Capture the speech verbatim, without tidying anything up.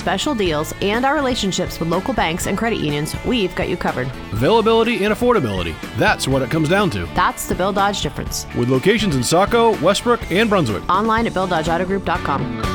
special deals, and our relationships with local banks and credit unions, we've got you covered. Availability and affordability. That's what it comes down to. That's the Bill Dodge difference. With locations in Saco, Westbrook, and Brunswick. Online at bill dodge auto group dot com.